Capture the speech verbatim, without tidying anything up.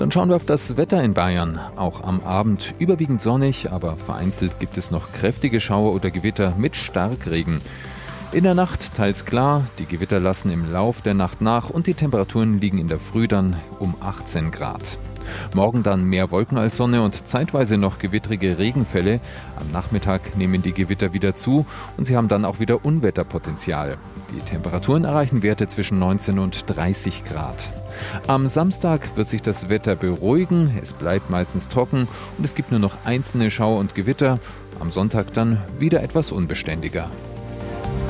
Dann schauen wir auf das Wetter in Bayern. Auch am Abend überwiegend sonnig, aber vereinzelt gibt es noch kräftige Schauer oder Gewitter mit Starkregen. In der Nacht teils klar, die Gewitter lassen im Lauf der Nacht nach und die Temperaturen liegen in der Früh dann um achtzehn Grad. Morgen dann mehr Wolken als Sonne und zeitweise noch gewittrige Regenfälle. Am Nachmittag nehmen die Gewitter wieder zu und sie haben dann auch wieder Unwetterpotenzial. Die Temperaturen erreichen Werte zwischen neunzehn und dreißig Grad. Am Samstag wird sich das Wetter beruhigen, es bleibt meistens trocken und es gibt nur noch einzelne Schauer und Gewitter. Am Sonntag dann wieder etwas unbeständiger.